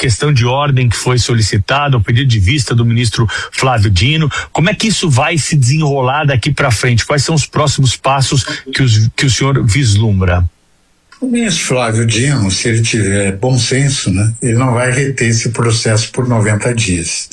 questão de ordem que foi solicitada, o pedido de vista do ministro Flávio Dino. Como é que isso vai se desenrolar daqui para frente? Quais são os próximos passos que o senhor vislumbra? O ministro Flávio Dino, se ele tiver bom senso, né, ele não vai reter esse processo por 90 dias.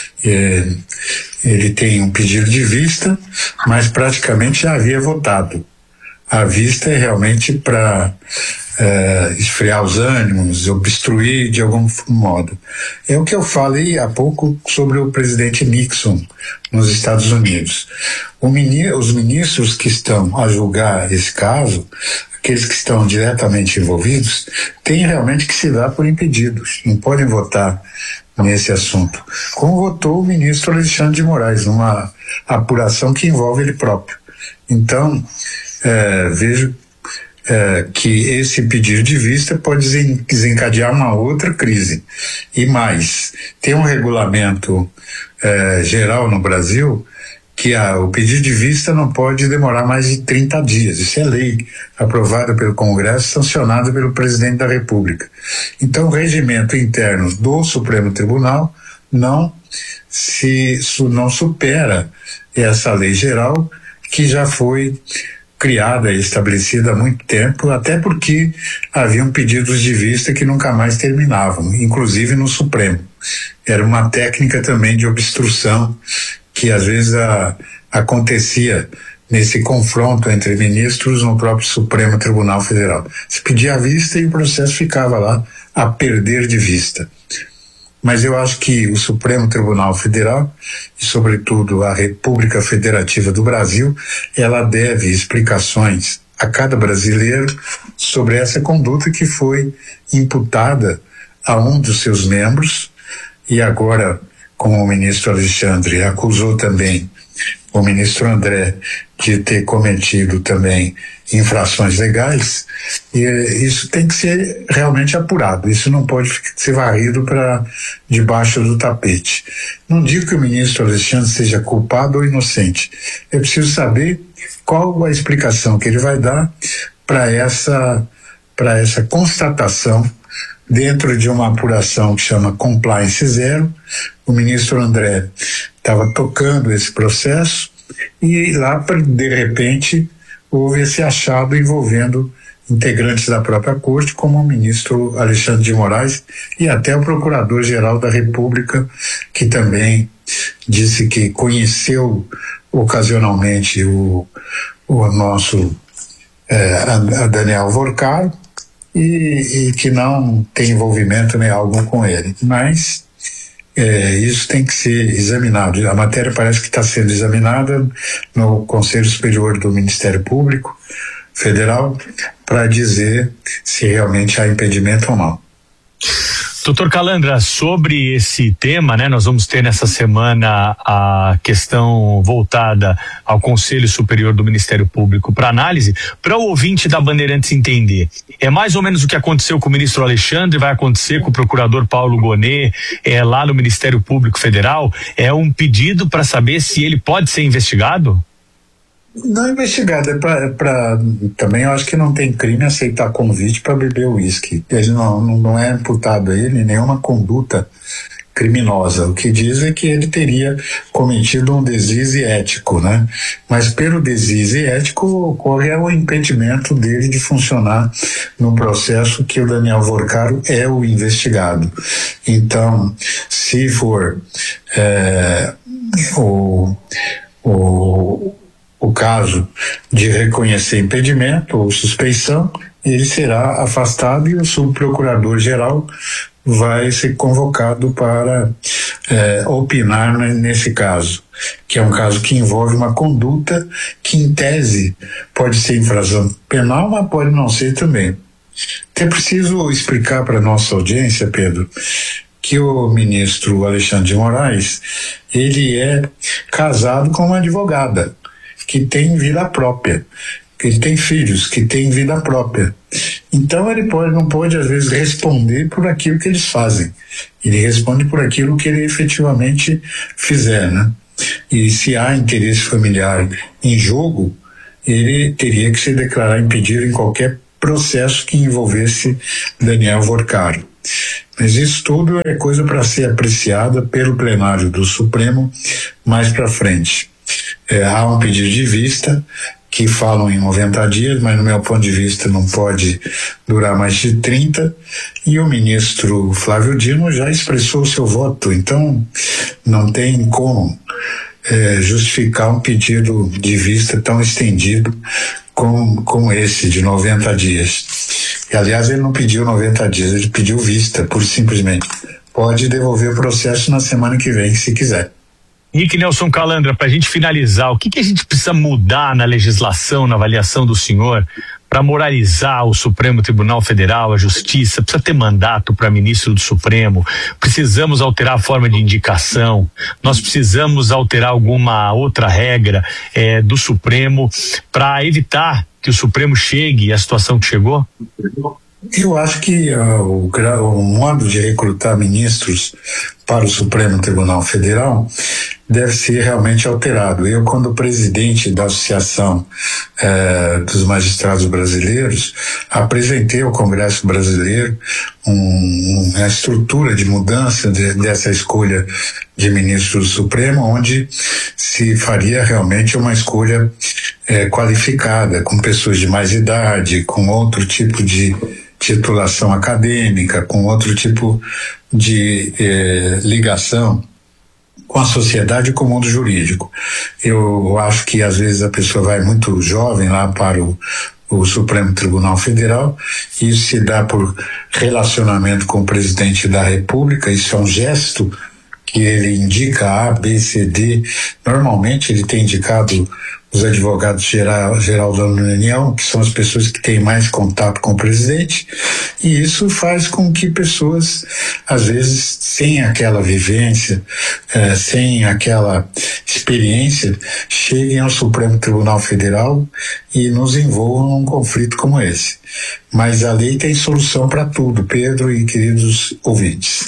Ele tem um pedido de vista, mas praticamente já havia votado. A vista é realmente para esfriar os ânimos, obstruir de algum modo. É o que eu falei há pouco sobre o presidente Nixon nos Estados Unidos. Os ministros que estão a julgar esse caso, aqueles que estão diretamente envolvidos, têm realmente que se dar por impedidos, não podem votar nesse assunto, como votou o ministro Alexandre de Moraes, numa apuração que envolve ele próprio. Então, vejo que esse pedido de vista pode desencadear uma outra crise. E mais, tem um regulamento geral no Brasil que o pedido de vista não pode demorar mais de 30 dias. Isso é lei aprovada pelo Congresso, sancionada pelo presidente da República. Então, o regimento interno do Supremo Tribunal não supera essa lei geral que já foi criada e estabelecida há muito tempo, até porque haviam pedidos de vista que nunca mais terminavam, inclusive no Supremo. Era uma técnica também de obstrução que às vezes acontecia nesse confronto entre ministros no próprio Supremo Tribunal Federal. Se pedia a vista e o processo ficava lá a perder de vista. Mas eu acho que o Supremo Tribunal Federal, e sobretudo a República Federativa do Brasil, ela deve explicações a cada brasileiro sobre essa conduta que foi imputada a um dos seus membros, e agora, como o ministro Alexandre acusou também o ministro André de ter cometido também infrações legais, e isso tem que ser realmente apurado, isso não pode ser varrido para debaixo do tapete. Não digo que o ministro Alexandre seja culpado ou inocente, é preciso saber qual a explicação que ele vai dar para essa constatação dentro de uma apuração que chama Compliance Zero. O ministro André estava tocando esse processo e lá, de repente, houve esse achado envolvendo integrantes da própria corte, como o ministro Alexandre de Moraes e até o procurador-geral da República, que também disse que conheceu ocasionalmente o nosso a Daniel Vorcaro e que não tem envolvimento nem algum com ele. Mas isso tem que ser examinado. A matéria parece que está sendo examinada no Conselho Superior do Ministério Público Federal para dizer se realmente há impedimento ou não. Doutor Calandra, sobre esse tema, né, nós vamos ter nessa semana a questão voltada ao Conselho Superior do Ministério Público para análise. Para o ouvinte da Bandeirantes entender, é mais ou menos o que aconteceu com o ministro Alexandre, vai acontecer com o procurador Paulo Gonet, lá no Ministério Público Federal? É um pedido para saber se ele pode ser investigado? Não investigado, também eu acho que não tem crime aceitar convite para beber uísque. Ele não é imputado a ele nenhuma conduta criminosa. O que diz é que ele teria cometido um deslize ético, né? Mas pelo deslize ético ocorre o impedimento dele de funcionar no processo que o Daniel Vorcaro é o investigado. Então, se for o caso de reconhecer impedimento ou suspeição, ele será afastado e o subprocurador-geral vai ser convocado para opinar nesse caso, que é um caso que envolve uma conduta que, em tese, pode ser infração penal, mas pode não ser também. É preciso explicar para a nossa audiência, Pedro, que o ministro Alexandre de Moraes, ele é casado com uma advogada que tem vida própria, que ele tem filhos que têm vida própria. Então ele não pode às vezes responder por aquilo que eles fazem. Ele responde por aquilo que ele efetivamente fizer, né? E se há interesse familiar em jogo, ele teria que se declarar impedido em qualquer processo que envolvesse Daniel Vorcaro. Mas isso tudo é coisa para ser apreciada pelo plenário do Supremo mais para frente. Há um pedido de vista que falam em 90 dias, mas no meu ponto de vista não pode durar mais de 30, e o ministro Flávio Dino já expressou o seu voto, então não tem como justificar um pedido de vista tão estendido como esse, de 90 dias. E, aliás, ele não pediu 90 dias, ele pediu vista, pura e simplesmente. Pode devolver o processo na semana que vem, se quiser. Nick Nelson Calandra, para a gente finalizar, o que a gente precisa mudar na legislação, na avaliação do senhor, para moralizar o Supremo Tribunal Federal, a Justiça? Precisa ter mandato para ministro do Supremo? Precisamos alterar a forma de indicação? Nós precisamos alterar alguma outra regra do Supremo para evitar que o Supremo chegue à situação que chegou? Eu acho que o modo de recrutar ministros para o Supremo Tribunal Federal deve ser realmente alterado. Eu, quando presidente da Associação dos Magistrados Brasileiros, apresentei ao Congresso Brasileiro uma estrutura de mudança dessa escolha de ministro do Supremo, onde se faria realmente uma escolha qualificada, com pessoas de mais idade, com outro tipo de titulação acadêmica, com outro tipo de ligação com a sociedade e com o mundo jurídico. Eu acho que às vezes a pessoa vai muito jovem lá para o Supremo Tribunal Federal, e isso se dá por relacionamento com o presidente da República. Isso é um gesto que ele indica A, B, C, D. Normalmente ele tem indicado os advogados geral da União, que são as pessoas que têm mais contato com o presidente, e isso faz com que pessoas, às vezes, sem aquela vivência, sem aquela experiência, cheguem ao Supremo Tribunal Federal e nos envolvam num conflito como esse. Mas a lei tem solução para tudo, Pedro e queridos ouvintes.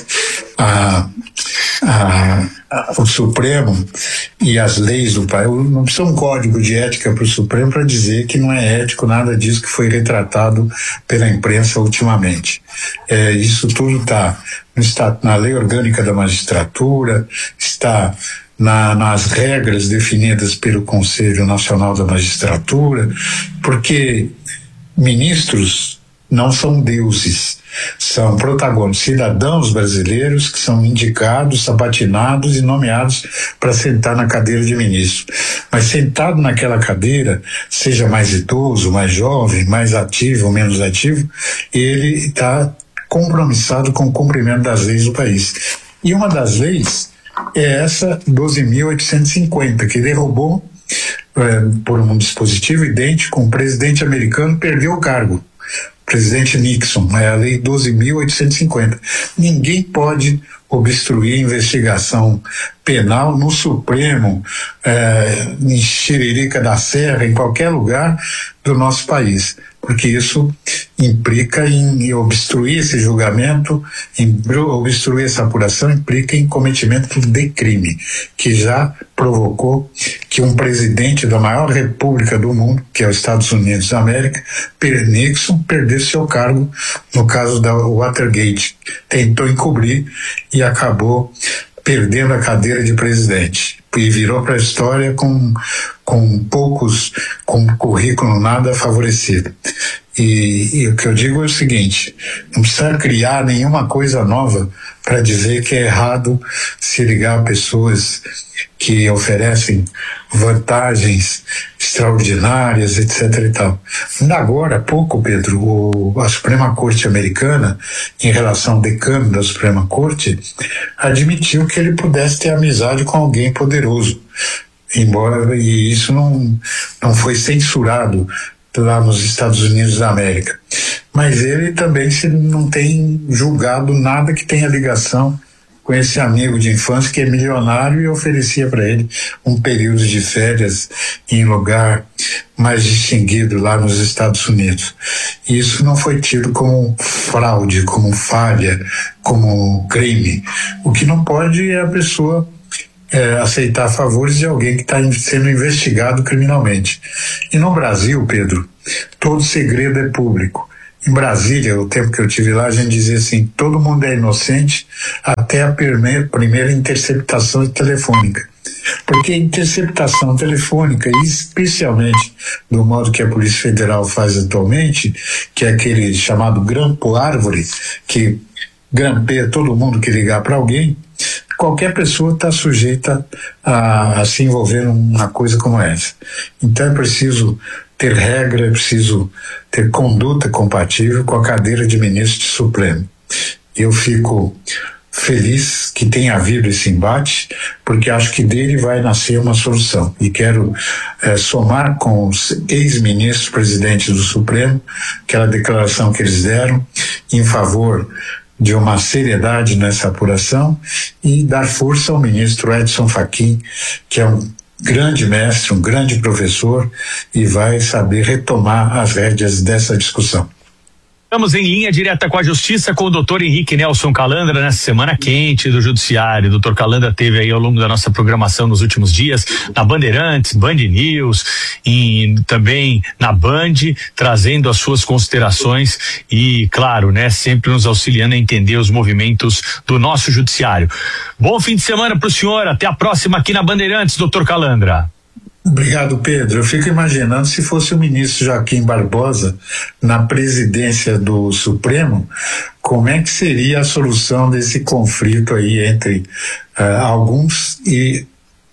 O Supremo e as leis do país, não precisa um código de ética para o Supremo para dizer que não é ético nada disso que foi retratado pela imprensa ultimamente. Isso tudo está na Lei Orgânica da Magistratura, está nas regras definidas pelo Conselho Nacional da Magistratura, porque ministros não são deuses, são protagonistas, cidadãos brasileiros que são indicados, sabatinados e nomeados para sentar na cadeira de ministro. Mas sentado naquela cadeira, seja mais idoso, mais jovem, mais ativo ou menos ativo, ele está compromissado com o cumprimento das leis do país. E uma das leis é essa 12.850, que derrubou por um dispositivo idêntico, um presidente americano perdeu o cargo. Presidente Nixon, é a Lei 12.850. Ninguém pode obstruir investigação penal no Supremo, em Xiririca da Serra, em qualquer lugar do nosso país, porque isso implica em obstruir esse julgamento, obstruir essa apuração, implica em cometimento de crime, que já provocou que um presidente da maior república do mundo, que é os Estados Unidos da América, Nixon, perdesse seu cargo no caso da Watergate. Tentou encobrir e acabou perdendo a cadeira de presidente e virou para a história com currículo nada favorecido. E o que eu digo é o seguinte: não precisa criar nenhuma coisa nova para dizer que é errado se ligar a pessoas que oferecem vantagens extraordinárias, etc. e tal. Ainda agora há pouco, Pedro, a Suprema Corte americana, em relação ao decano da Suprema Corte, admitiu que ele pudesse ter amizade com alguém poderoso, e isso não foi censurado lá nos Estados Unidos da América. Mas ele também não tem julgado nada que tenha ligação com esse amigo de infância que é milionário e oferecia para ele um período de férias em lugar mais distinguido lá nos Estados Unidos. E isso não foi tido como fraude, como falha, como crime. O que não pode é a pessoa aceitar favores de alguém que está sendo investigado criminalmente. E no Brasil, Pedro, todo segredo é público. Em Brasília, o tempo que eu tive lá, a gente dizia assim, todo mundo é inocente até a primeira interceptação telefônica. Porque interceptação telefônica, especialmente do modo que a Polícia Federal faz atualmente, que é aquele chamado grampo árvore, que grampeia todo mundo que ligar para alguém, qualquer pessoa está sujeita a se envolver numa coisa como essa. Então é preciso ter regra, é preciso ter conduta compatível com a cadeira de ministro do Supremo. Eu fico feliz que tenha havido esse embate, porque acho que dele vai nascer uma solução. E quero somar com os ex-ministros presidentes do Supremo, aquela declaração que eles deram em favor de uma seriedade nessa apuração e dar força ao ministro Edson Fachin, que é um grande mestre, um grande professor e vai saber retomar as rédeas dessa discussão. Estamos em linha direta com a Justiça com o doutor Henrique Nelson Calandra nessa semana quente do Judiciário. O doutor Calandra teve aí ao longo da nossa programação nos últimos dias na Bandeirantes, Band News e também na Band, trazendo as suas considerações e, claro, né, sempre nos auxiliando a entender os movimentos do nosso Judiciário. Bom fim de semana para o senhor, até a próxima aqui na Bandeirantes, doutor Calandra. Obrigado, Pedro. Eu fico imaginando se fosse o ministro Joaquim Barbosa na presidência do Supremo, como é que seria a solução desse conflito aí entre alguns e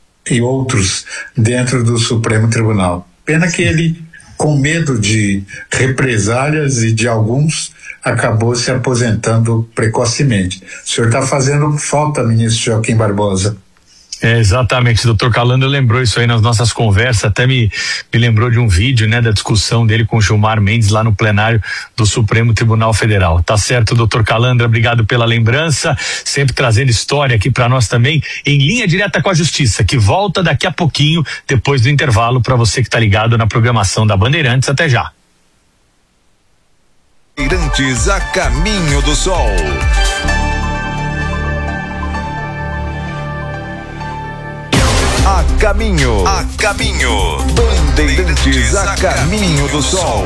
outros dentro do Supremo Tribunal. Pena que ele, com medo de represálias e de alguns, acabou se aposentando precocemente. O senhor está fazendo falta, ministro Joaquim Barbosa. Exatamente, doutor Calandra lembrou isso aí nas nossas conversas, até me lembrou de um vídeo, né, da discussão dele com o Gilmar Mendes lá no plenário do Supremo Tribunal Federal. Tá certo, doutor Calandra, obrigado pela lembrança, sempre trazendo história aqui para nós também, em linha direta com a Justiça, que volta daqui a pouquinho, depois do intervalo, para você que tá ligado na programação da Bandeirantes. Até já. Bandeirantes a caminho do sol. A caminho. Bandeirantes a caminho do sol.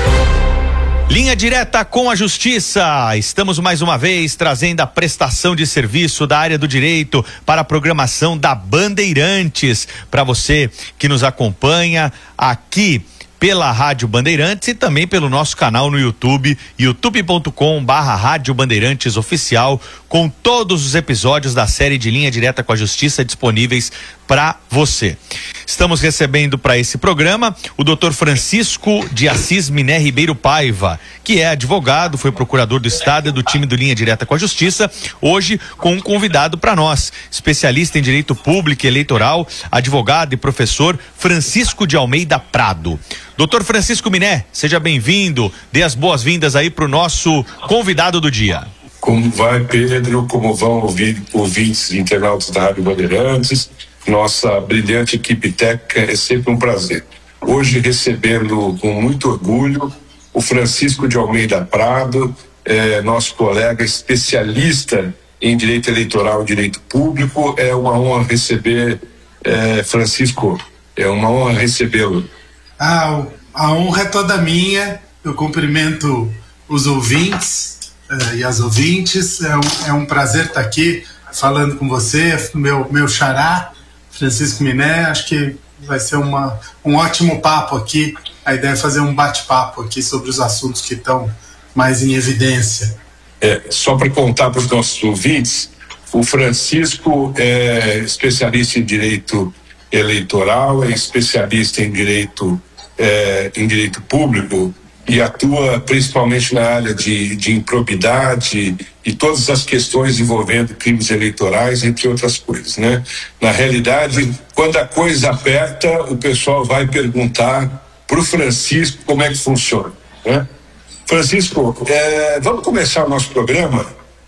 Linha direta com a Justiça. Estamos mais uma vez trazendo a prestação de serviço da área do direito para a programação da Bandeirantes. Para você que nos acompanha aqui pela Rádio Bandeirantes e também pelo nosso canal no YouTube, youtube.com/Rádio Bandeirantes Oficial, com todos os episódios da série de Linha Direta com a Justiça disponíveis para você. Estamos recebendo para esse programa o Dr. Francisco de Assis Miné Ribeiro Paiva, que é advogado, foi procurador do Estado e do time do Linha Direta com a Justiça, hoje com um convidado para nós, especialista em direito público e eleitoral, advogado e professor Francisco de Almeida Prado. Doutor Francisco Miné, seja bem-vindo, dê as boas-vindas aí para o nosso convidado do dia. Como vai, Pedro? Como vão ouvintes internautas da Rádio Bandeirantes? Nossa brilhante equipe técnica, é sempre um prazer. Hoje recebendo com muito orgulho o Francisco de Almeida Prado, nosso colega especialista em direito eleitoral e direito público. É uma honra receber, Francisco, é uma honra recebê-lo. A honra é toda minha. Eu cumprimento os ouvintes e as ouvintes. É um prazer estar aqui falando com você, meu xará, Francisco Miné. Acho que vai ser um ótimo papo aqui. A ideia é fazer um bate-papo aqui sobre os assuntos que estão mais em evidência. Só para contar para os nossos ouvintes, o Francisco é especialista em direito eleitoral, é especialista em direito público e atua principalmente na área de improbidade e todas as questões envolvendo crimes eleitorais, entre outras coisas, né? Na realidade, quando a coisa aperta, o pessoal vai perguntar para o Francisco como é que funciona, né? Francisco, vamos começar o nosso programa.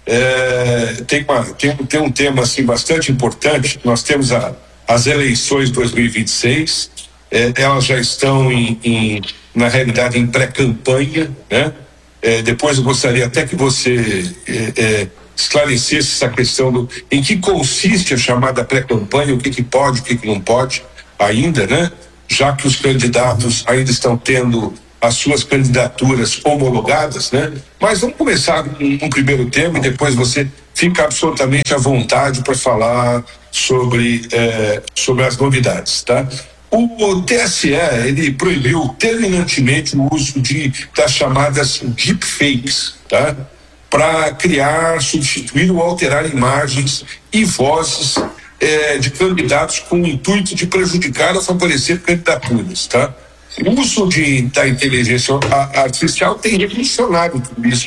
Tem um tema assim bastante importante. Nós temos as eleições 2026. Elas já estão na realidade em pré-campanha, né? Depois eu gostaria até que você esclarecesse essa questão em que consiste a chamada pré-campanha, o que pode, o que não pode ainda, né? Já que os candidatos ainda estão tendo as suas candidaturas homologadas, né? Mas vamos começar com um primeiro tema e depois você fica absolutamente à vontade para falar sobre as novidades, tá? O TSE, ele proibiu terminantemente o uso das chamadas deepfakes, tá? Para criar, substituir ou alterar imagens e vozes de candidatos com o intuito de prejudicar ou favorecer candidaturas, tá? O uso da inteligência artificial tem revolucionado tudo isso.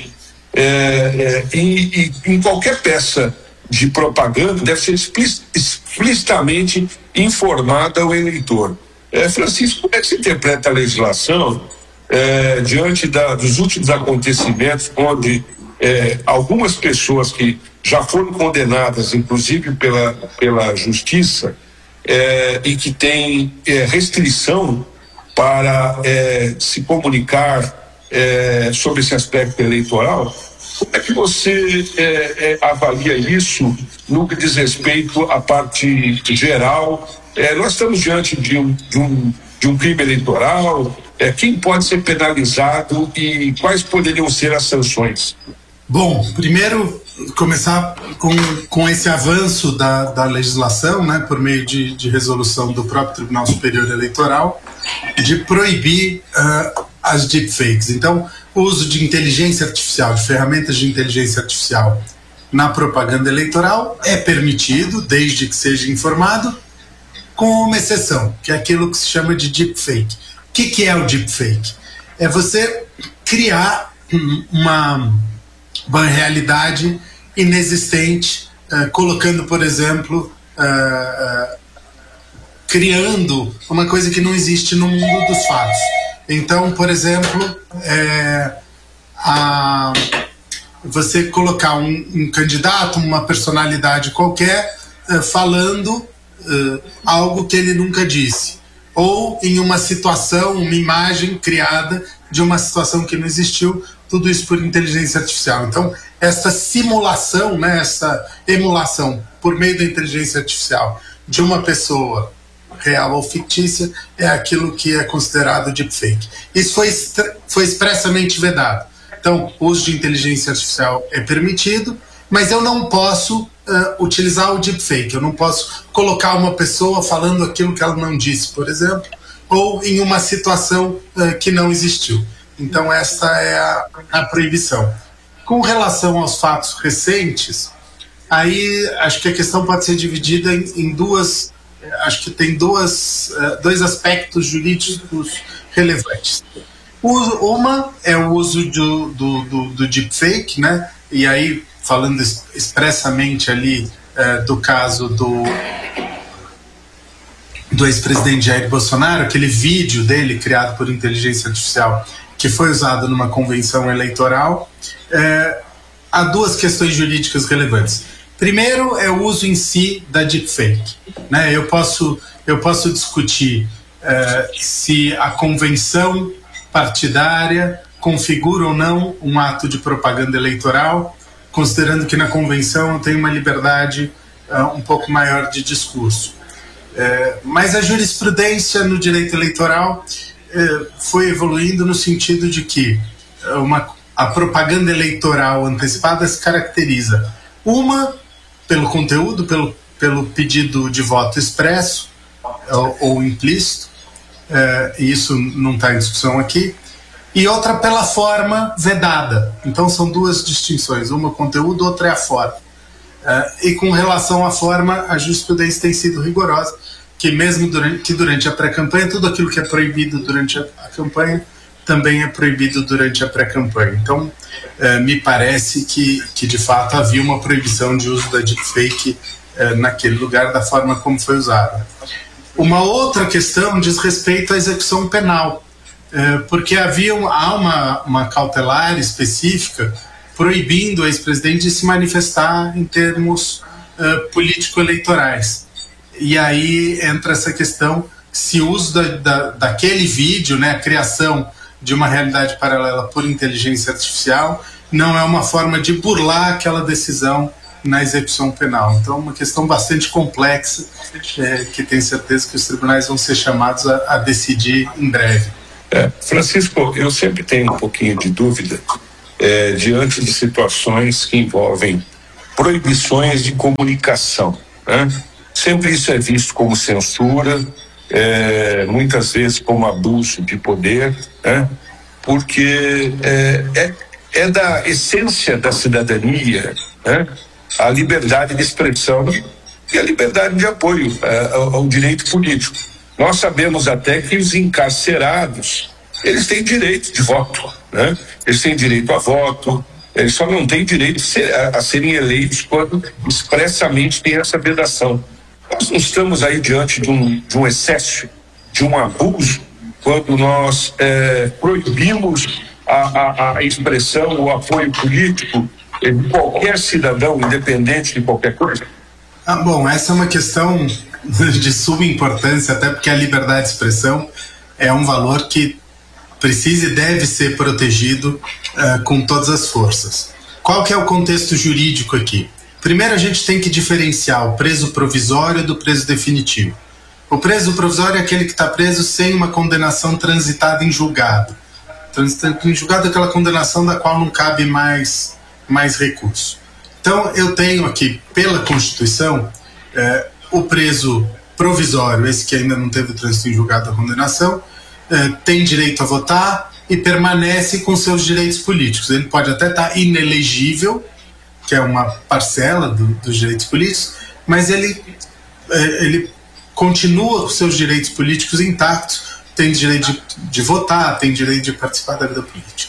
E em qualquer peça de propaganda deve ser explicitamente informada ao eleitor. Francisco, como é que se interpreta a legislação diante dos últimos acontecimentos, onde algumas pessoas que já foram condenadas, inclusive pela justiça, e que têm restrição para se comunicar sobre esse aspecto eleitoral? Como é que você avalia isso no que diz respeito à parte geral? Nós estamos diante de um crime eleitoral. Quem pode ser penalizado e quais poderiam ser as sanções? Bom, primeiro começar com esse avanço da legislação, né, por meio de resolução do próprio Tribunal Superior Eleitoral, de proibir as deepfakes. Então, o uso de inteligência artificial, de ferramentas de inteligência artificial na propaganda eleitoral é permitido, desde que seja informado, com uma exceção, que é aquilo que se chama de deepfake. O que é o deepfake? É você criar uma realidade inexistente, colocando, por exemplo, criando uma coisa que não existe no mundo dos fatos. Então, por exemplo, você colocar um candidato, uma personalidade qualquer, falando algo que ele nunca disse, ou em uma situação, uma imagem criada de uma situação que não existiu, tudo isso por inteligência artificial. Então, essa simulação, né, essa emulação por meio da inteligência artificial de uma pessoa real ou fictícia é aquilo que é considerado deepfake. Isso foi expressamente vedado. Então, o uso de inteligência artificial é permitido, mas eu não posso utilizar o deepfake. Eu não posso colocar uma pessoa falando aquilo que ela não disse, por exemplo, ou em uma situação que não existiu. Então, essa é a proibição. Com relação aos fatos recentes, aí acho que a questão pode ser dividida em duas. Acho que tem dois aspectos jurídicos relevantes. Uma é o uso do deepfake, né? E aí, falando expressamente ali do caso do ex-presidente Jair Bolsonaro, aquele vídeo dele criado por inteligência artificial que foi usado numa convenção eleitoral, há duas questões jurídicas relevantes. Primeiro é o uso em si da deepfake, né? Eu posso discutir se a convenção partidária configura ou não um ato de propaganda eleitoral, considerando que na convenção eu tenho uma liberdade um pouco maior de discurso. Mas a jurisprudência no direito eleitoral foi evoluindo no sentido de que a propaganda eleitoral antecipada se caracteriza, pelo conteúdo, pelo pedido de voto expresso ou implícito, e isso não está em discussão aqui, e outra pela forma vedada. Então são duas distinções, uma é o conteúdo, outra é a forma. E com relação à forma, a jurisprudência tem sido rigorosa, que mesmo durante a pré-campanha, tudo aquilo que é proibido durante a campanha também é proibido durante a pré-campanha. Então, me parece que de fato havia uma proibição de uso da deepfake naquele lugar, da forma como foi usada. Uma outra questão diz respeito à execução penal, porque há uma cautelar específica proibindo o ex-presidente de se manifestar em termos político-eleitorais. E aí entra essa questão, se o uso daquele vídeo, né, a criação de uma realidade paralela por inteligência artificial, não é uma forma de burlar aquela decisão na execução penal. Então, uma questão bastante complexa, que tenho certeza que os tribunais vão ser chamados a decidir em breve. Francisco, eu sempre tenho um pouquinho de dúvida diante de situações que envolvem proibições de comunicação, né? Sempre isso é visto como censura, muitas vezes como abuso de poder, né? Porque é da essência da cidadania, né? A liberdade de expressão e a liberdade de apoio ao direito político. Nós sabemos até que os encarcerados, eles têm direito de voto, né? Eles têm direito a voto, eles só não têm direito a serem eleitos quando expressamente tem essa vedação. Nós não estamos aí diante de um excesso, de um abuso, quando nós proibimos a expressão, o apoio político de qualquer cidadão, independente de qualquer coisa? Bom, essa é uma questão de suma importância, até porque a liberdade de expressão é um valor que precisa e deve ser protegido com todas as forças. Qual que é o contexto jurídico aqui? Primeiro, a gente tem que diferenciar o preso provisório do preso definitivo. O preso provisório é aquele que está preso sem uma condenação transitada em julgado. Transitada em julgado é aquela condenação da qual não cabe mais recurso. Então, eu tenho aqui, pela Constituição, o preso provisório, esse que ainda não teve o trânsito em julgado da condenação, tem direito a votar e permanece com seus direitos políticos. Ele pode até estar inelegível, que é uma parcela dos direitos políticos, mas ele continua com seus direitos políticos intactos, tem direito de votar, tem direito de participar da vida política.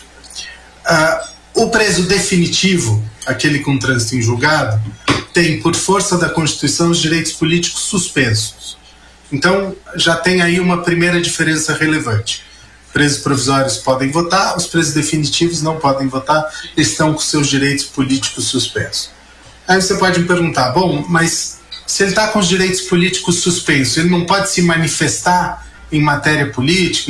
O preso definitivo, aquele com trânsito em julgado, tem, por força da Constituição, os direitos políticos suspensos. Então, já tem aí uma primeira diferença relevante. Presos provisórios podem votar, os presos definitivos não podem votar, estão com seus direitos políticos suspensos. Aí você pode me perguntar, bom, mas se ele está com os direitos políticos suspensos, ele não pode se manifestar em matéria política,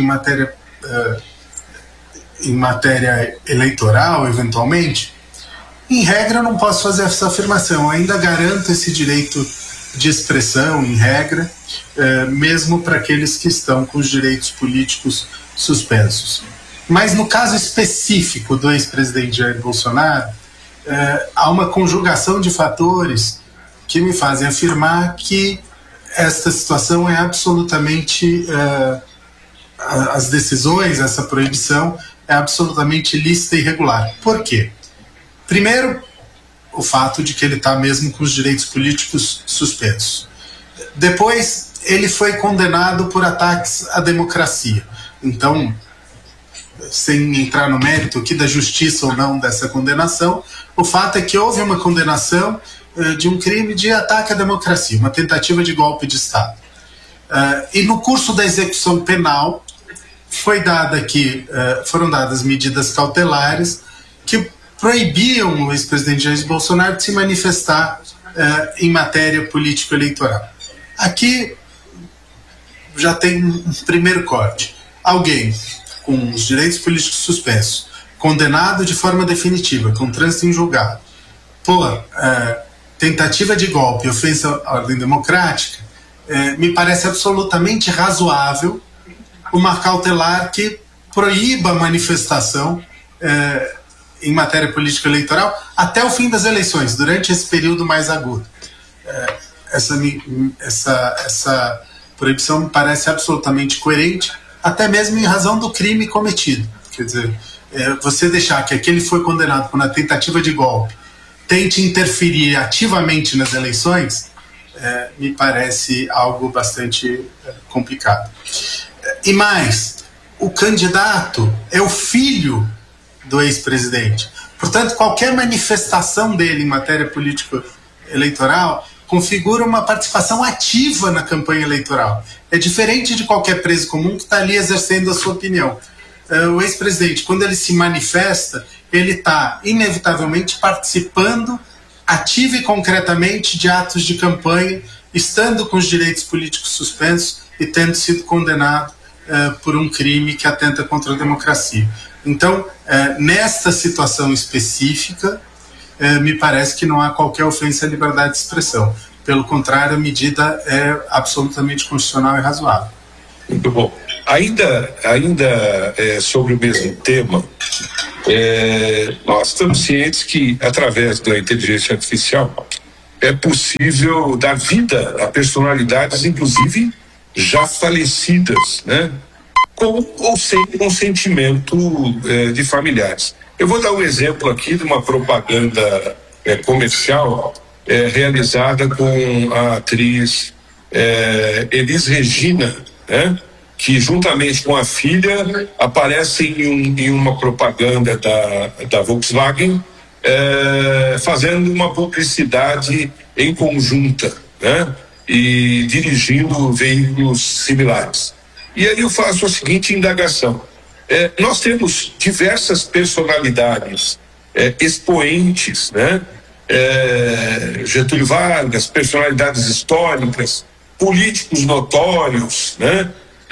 em matéria eleitoral, eventualmente? Em regra, eu não posso fazer essa afirmação. Eu ainda garanto esse direito de expressão, em regra, mesmo para aqueles que estão com os direitos políticos suspensos. Mas no caso específico do ex-presidente Jair Bolsonaro, há uma conjugação de fatores que me fazem afirmar que esta situação é absolutamente... as decisões, essa proibição é absolutamente lícita e irregular. Por quê? Primeiro, o fato de que ele está mesmo com os direitos políticos suspensos. Depois, ele foi condenado por ataques à democracia. Então, sem entrar no mérito aqui da justiça ou não dessa condenação, o fato é que houve uma condenação de um crime de ataque à democracia, uma tentativa de golpe de Estado. E no curso da execução penal, foram dadas medidas cautelares que proibiam o ex-presidente Jair Bolsonaro de se manifestar em matéria político-eleitoral. Aqui já tem um primeiro corte. Alguém com os direitos políticos suspensos, condenado de forma definitiva, com trânsito em julgado, por tentativa de golpe e ofensa à ordem democrática, me parece absolutamente razoável uma cautelar que proíba a manifestação em matéria política eleitoral até o fim das eleições, durante esse período mais agudo. Essa proibição me parece absolutamente coerente, até mesmo em razão do crime cometido. Quer dizer, você deixar que aquele foi condenado por uma tentativa de golpe tente interferir ativamente nas eleições, me parece algo bastante complicado. E mais, o candidato é o filho do ex-presidente. Portanto, qualquer manifestação dele em matéria político-eleitoral configura uma participação ativa na campanha eleitoral. É diferente de qualquer preso comum que está ali exercendo a sua opinião. O ex-presidente, quando ele se manifesta, ele está inevitavelmente participando ativa e concretamente de atos de campanha, estando com os direitos políticos suspensos e tendo sido condenado por um crime que atenta contra a democracia. Então, nesta situação específica, me parece que não há qualquer ofensa à liberdade de expressão. Pelo contrário, a medida é absolutamente constitucional e razoável. Muito bom. Ainda sobre o mesmo tema, nós estamos cientes que, através da inteligência artificial, é possível dar vida a personalidades, inclusive já falecidas, né? Com ou sem consentimento de familiares. Eu vou dar um exemplo aqui de uma propaganda comercial realizada com a atriz Elis Regina, né? Que juntamente com a filha aparecem em uma propaganda da Volkswagen, fazendo uma publicidade em conjunta, né? E dirigindo veículos similares. E aí eu faço a seguinte indagação: nós temos diversas personalidades expoentes, né? Getúlio Vargas, personalidades históricas, políticos notórios, né?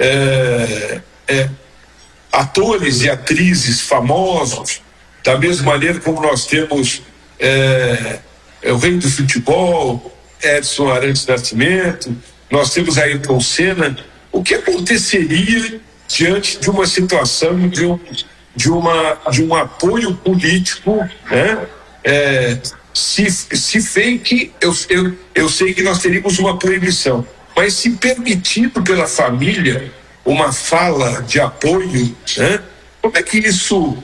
Atores e atrizes famosos, da mesma maneira como nós temos o rei do futebol, Edson Arantes Nascimento, nós temos Ayrton Senna. O que aconteceria diante de uma situação de um apoio político, né? Se fake, eu sei que nós teríamos uma proibição, mas se permitido pela família uma fala de apoio, né? Como é que isso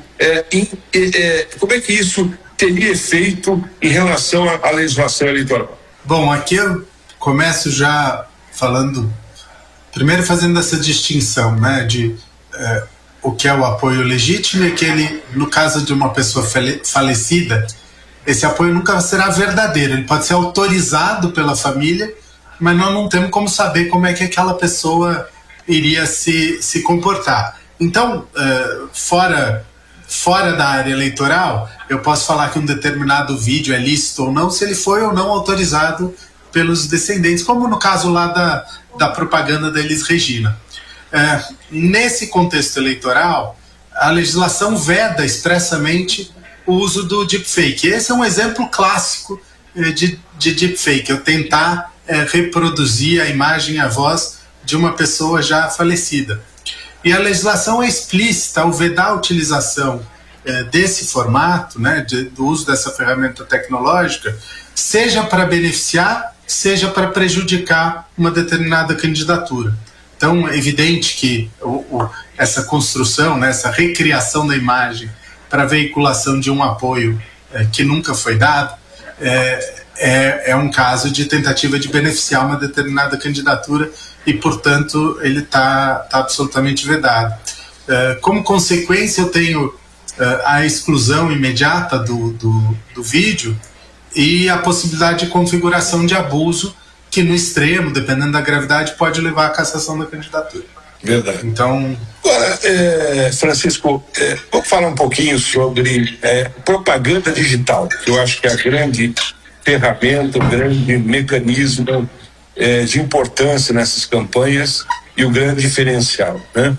teria efeito em relação à legislação eleitoral? Bom, aqui eu começo já falando, primeiro fazendo essa distinção, né, de o que é o apoio legítimo e aquele, no caso de uma pessoa falecida, esse apoio nunca será verdadeiro, ele pode ser autorizado pela família, mas nós não temos como saber como é que aquela pessoa iria se comportar. Então, fora da área eleitoral, eu posso falar que um determinado vídeo é lícito ou não, se ele foi ou não autorizado pelos descendentes, como no caso lá da propaganda da Elis Regina. Nesse contexto eleitoral, a legislação veda expressamente o uso do deepfake. Esse é um exemplo clássico de deepfake, eu tentar reproduzir a imagem e a voz de uma pessoa já falecida. E a legislação é explícita ao vedar a utilização desse formato, né, do uso dessa ferramenta tecnológica, seja para beneficiar, seja para prejudicar uma determinada candidatura. Então, é evidente que essa construção, né, essa recriação da imagem para veiculação de um apoio que nunca foi dado, é um caso de tentativa de beneficiar uma determinada candidatura e, portanto, ele está absolutamente vedado. Como consequência, eu tenho a exclusão imediata do vídeo e a possibilidade de configuração de abuso que, no extremo, dependendo da gravidade, pode levar à cassação da candidatura. Verdade. Então... Agora, Francisco, vamos falar um pouquinho sobre propaganda digital, que eu acho que é a grande ferramenta, o grande mecanismo de importância nessas campanhas e o grande diferencial, né?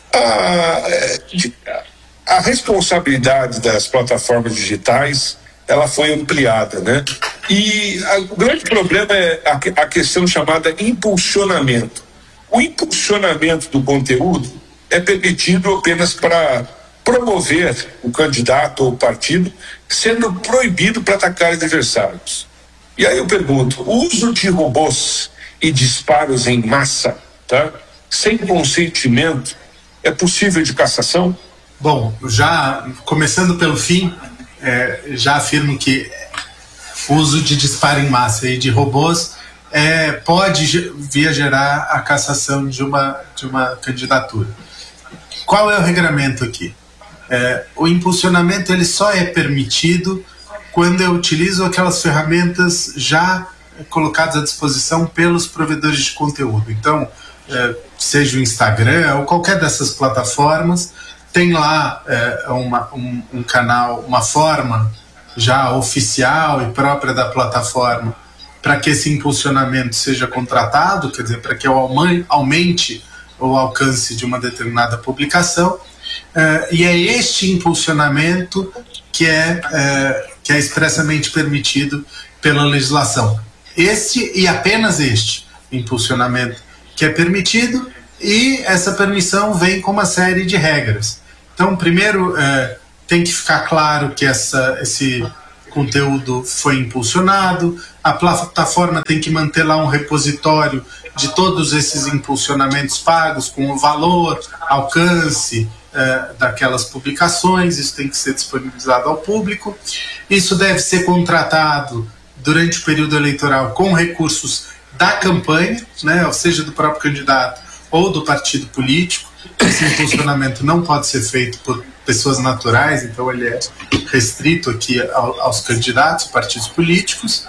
A responsabilidade das plataformas digitais, ela foi ampliada, né? E o grande problema é a questão chamada impulsionamento. O impulsionamento do conteúdo é permitido apenas para promover o candidato ou o partido, sendo proibido para atacar adversários. E aí eu pergunto, o uso de robôs e disparos em massa, tá, sem consentimento, é possível de cassação? Bom, já começando pelo fim, já afirmo que o uso de disparo em massa e de robôs pode vir a gerar a cassação de uma candidatura. Qual é o regramento aqui? O impulsionamento ele só é permitido quando eu utilizo aquelas ferramentas já colocadas à disposição pelos provedores de conteúdo. Então, seja o Instagram ou qualquer dessas plataformas, tem lá um canal, uma forma já oficial e própria da plataforma para que esse impulsionamento seja contratado, quer dizer, para que eu aumente o alcance de uma determinada publicação, e é este impulsionamento que é expressamente permitido pela legislação. Este e apenas este impulsionamento que é permitido, E essa permissão vem com uma série de regras. Então, primeiro, tem que ficar claro que esse conteúdo foi impulsionado, a plataforma tem que manter lá um repositório de todos esses impulsionamentos pagos, com o valor, alcance daquelas publicações, isso tem que ser disponibilizado ao público. Isso deve ser contratado durante o período eleitoral com recursos da campanha, né, ou seja, do próprio candidato ou do partido político. Esse impulsionamento não pode ser feito por pessoas naturais, então ele é restrito aqui aos candidatos, partidos políticos,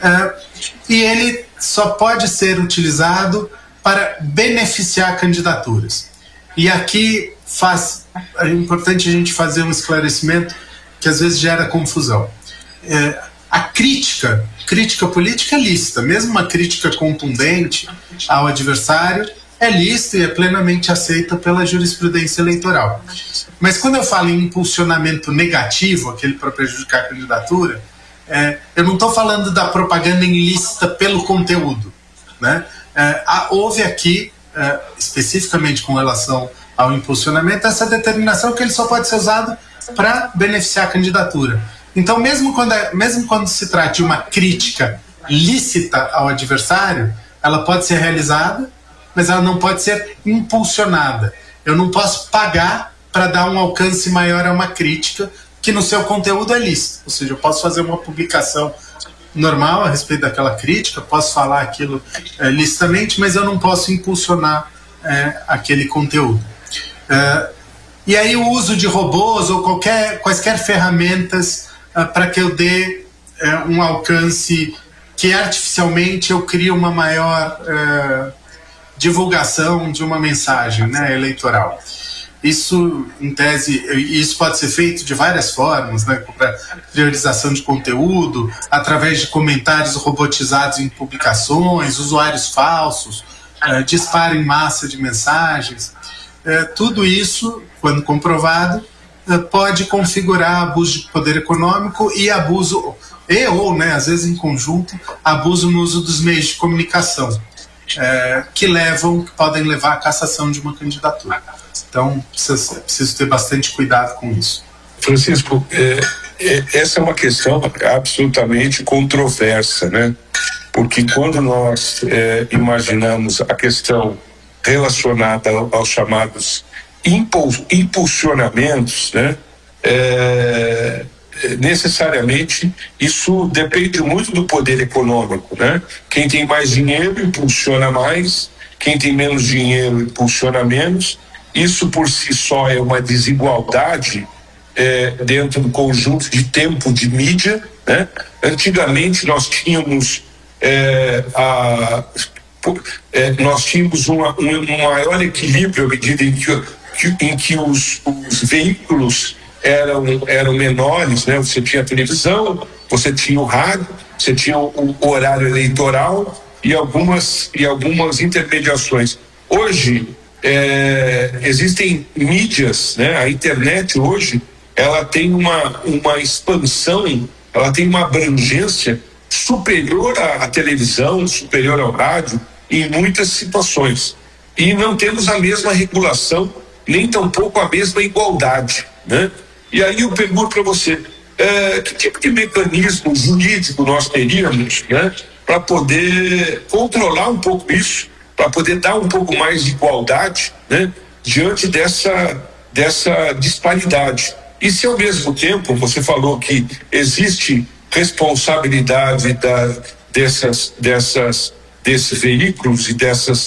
e ele só pode ser utilizado para beneficiar candidaturas. E aqui é importante a gente fazer um esclarecimento que às vezes gera confusão. A crítica política é lícita, mesmo uma crítica contundente ao adversário é lícita e é plenamente aceita pela jurisprudência eleitoral. Mas quando eu falo em impulsionamento negativo, aquele para prejudicar a candidatura, eu não estou falando da propaganda ilícita pelo conteúdo, né? Houve aqui, especificamente com relação ao impulsionamento, essa determinação que ele só pode ser usado para beneficiar a candidatura. Então, mesmo quando se trata de uma crítica lícita ao adversário, ela pode ser realizada, mas ela não pode ser impulsionada. Eu não posso pagar para dar um alcance maior a uma crítica que no seu conteúdo é lícita. Ou seja, eu posso fazer uma publicação normal a respeito daquela crítica, posso falar aquilo licitamente, mas eu não posso impulsionar aquele conteúdo. E aí o uso de robôs ou quaisquer ferramentas para que eu dê um alcance que artificialmente eu crie uma maior divulgação de uma mensagem, né, eleitoral. Isso, em tese, isso pode ser feito de várias formas, né, para priorização de conteúdo, através de comentários robotizados em publicações, usuários falsos, disparo em massa de mensagens. Tudo isso, quando comprovado, pode configurar abuso de poder econômico e abuso, ou, né, às vezes em conjunto, abuso no uso dos meios de comunicação, que podem levar à cassação de uma candidatura. Então, preciso ter bastante cuidado com isso. Francisco, essa é uma questão absolutamente controversa, né? Porque quando nós imaginamos a questão relacionada aos chamados impulsionamentos, né? Necessariamente isso depende muito do poder econômico, né? Quem tem mais dinheiro impulsiona mais, quem tem menos dinheiro impulsiona menos. Isso por si só é uma desigualdade dentro do conjunto de tempo de mídia, né? Antigamente nós tínhamos nós tínhamos um maior equilíbrio à medida em que os veículos eram menores, né? Você tinha a televisão, você tinha o rádio, você tinha o horário eleitoral e algumas intermediações. Hoje existem mídias, né? A internet hoje ela tem uma expansão, ela tem uma abrangência superior à televisão, superior ao rádio em muitas situações, e não temos a mesma regulação, nem tampouco a mesma igualdade, né? E aí eu pergunto para você, que tipo de mecanismo jurídico nós teríamos, né, para poder controlar um pouco isso, para poder dar um pouco mais de igualdade, né, diante dessa disparidade? E se ao mesmo tempo você falou que existe responsabilidade desses veículos e dessas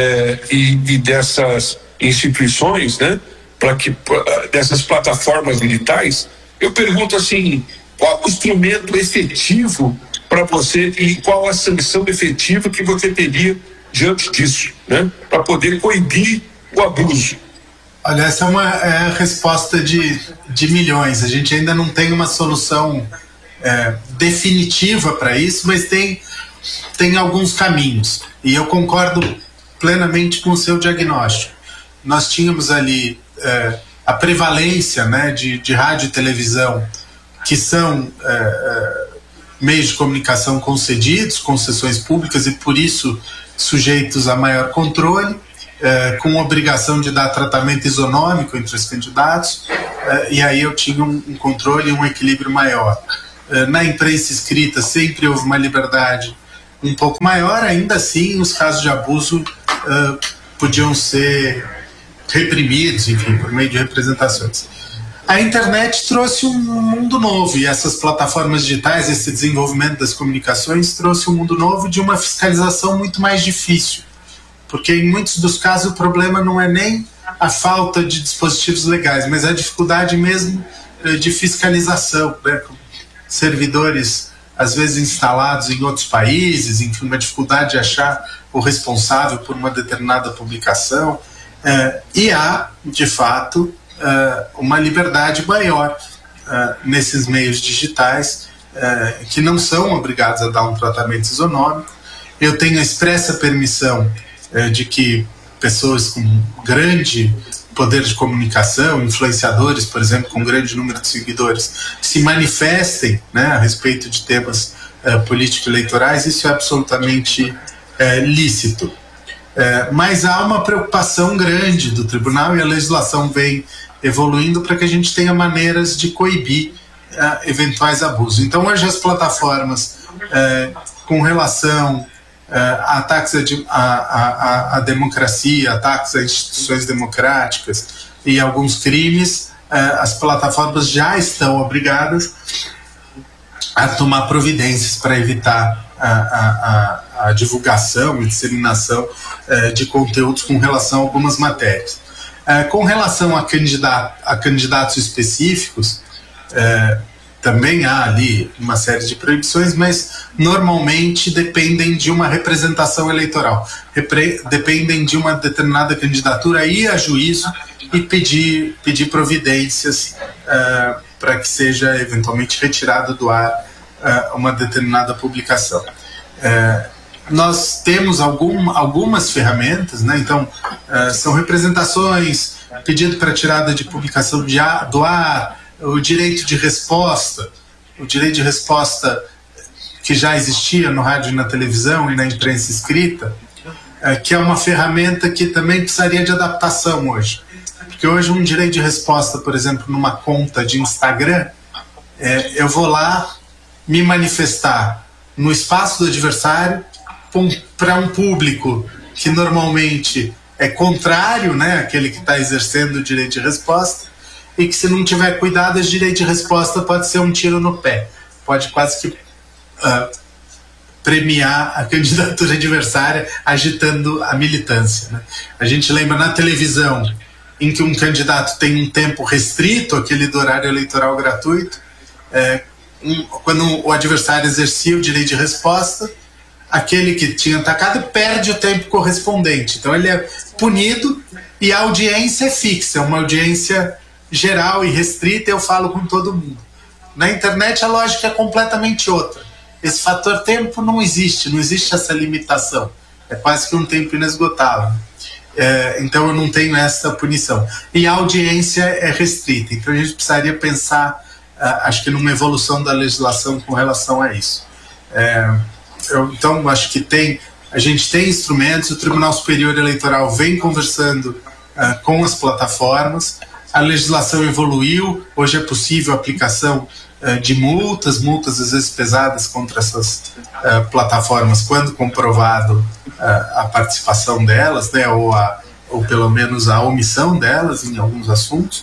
instituições, né, dessas plataformas digitais, eu pergunto assim, qual o instrumento efetivo para você e qual a sanção efetiva que você teria diante disso, né, para poder coibir o abuso? Olha, essa é uma resposta de milhões. A gente ainda não tem uma solução definitiva para isso, mas tem alguns caminhos. E eu concordo plenamente com o seu diagnóstico. Nós tínhamos ali a prevalência, né, de rádio e televisão, que são meios de comunicação concedidos, concessões públicas e por isso sujeitos a maior controle, com obrigação de dar tratamento isonômico entre os candidatos, e aí eu tinha um controle e um equilíbrio maior. Na imprensa escrita sempre houve uma liberdade um pouco maior, ainda assim os casos de abuso podiam ser reprimidos, enfim, por meio de representações. A internet trouxe um mundo novo, e essas plataformas digitais, esse desenvolvimento das comunicações trouxe um mundo novo de uma fiscalização muito mais difícil, porque em muitos dos casos o problema não é nem a falta de dispositivos legais, mas a dificuldade mesmo de fiscalização, né? Servidores às vezes instalados em outros países, enfim, uma dificuldade de achar o responsável por uma determinada publicação, e há, de fato, uma liberdade maior nesses meios digitais, que não são obrigados a dar um tratamento isonômico. Eu tenho a expressa permissão de que pessoas com grande poder de comunicação, influenciadores, por exemplo, com grande número de seguidores, se manifestem, né, a respeito de temas político-eleitorais. Isso é absolutamente lícito. Mas há uma preocupação grande do tribunal, e a legislação vem evoluindo para que a gente tenha maneiras de coibir eventuais abusos. Então, hoje as plataformas, com relação a ataques à democracia, ataques a instituições democráticas e alguns crimes, as plataformas já estão obrigadas a tomar providências para evitar a divulgação e disseminação de conteúdos com relação a algumas matérias. Com relação a candidatos específicos, também há ali uma série de proibições, mas normalmente dependem de uma representação eleitoral, dependem de uma determinada candidatura ir a juízo e pedir providências para que seja eventualmente retirada do ar uma determinada publicação. Nós temos algumas ferramentas, né? Então são representações, pedido para tirada de publicação do ar, o direito de resposta que já existia no rádio e na televisão e na imprensa escrita, que é uma ferramenta que também precisaria de adaptação hoje. Porque hoje um direito de resposta, por exemplo, numa conta de Instagram, eu vou lá me manifestar no espaço do adversário para um público que normalmente é contrário, né, àquele que está exercendo o direito de resposta, e que, se não tiver cuidado, esse direito de resposta pode ser um tiro no pé, pode quase que premiar a candidatura adversária agitando a militância, né? A gente lembra na televisão, em que um candidato tem um tempo restrito, aquele do horário eleitoral gratuito, quando o adversário exercia o direito de resposta, aquele que tinha atacado perde o tempo correspondente. Então ele é punido e a audiência é fixa, é uma audiência geral e restrita, eu falo com todo mundo. Na internet a lógica é completamente outra. Esse fator tempo não existe essa limitação. É quase que um tempo inesgotável. Então eu não tenho essa punição. E a audiência é restrita. Então a gente precisaria pensar, acho que numa evolução da legislação com relação a isso. Então acho que a gente tem instrumentos, o Tribunal Superior Eleitoral vem conversando com as plataformas, a legislação evoluiu, hoje é possível a aplicação de multas às vezes pesadas contra essas plataformas, quando comprovado a participação delas, né, ou pelo menos a omissão delas em alguns assuntos,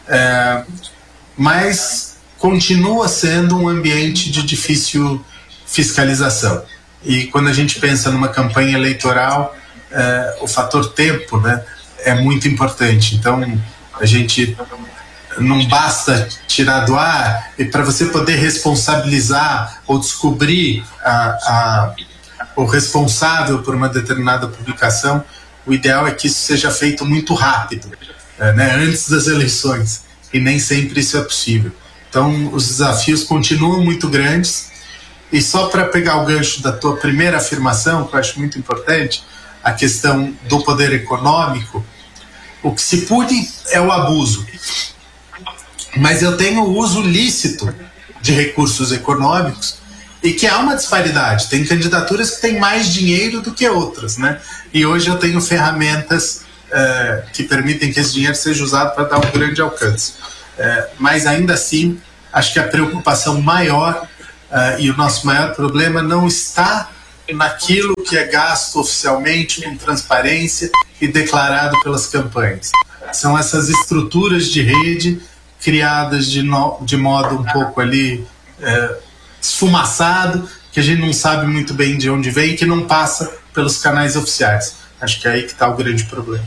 mas continua sendo um ambiente de difícil fiscalização. E quando a gente pensa numa campanha eleitoral, o fator tempo, né, é muito importante. Então a gente não basta tirar do ar, e para você poder responsabilizar ou descobrir o responsável por uma determinada publicação, o ideal é que isso seja feito muito rápido, né, antes das eleições, e nem sempre isso é possível. Então os desafios continuam muito grandes. E só para pegar o gancho da tua primeira afirmação, que eu acho muito importante, a questão do poder econômico, o que se pune é o abuso. Mas eu tenho o uso lícito de recursos econômicos, e que há uma disparidade. Tem candidaturas que têm mais dinheiro do que outras, né? E hoje eu tenho ferramentas que permitem que esse dinheiro seja usado para dar um grande alcance. Mas ainda assim, acho que a preocupação maior e o nosso maior problema não está naquilo que é gasto oficialmente, com transparência e declarado pelas campanhas. São essas estruturas de rede criadas de modo um pouco ali esfumaçado, que a gente não sabe muito bem de onde vem e que não passa pelos canais oficiais. Acho que é aí que está o grande problema.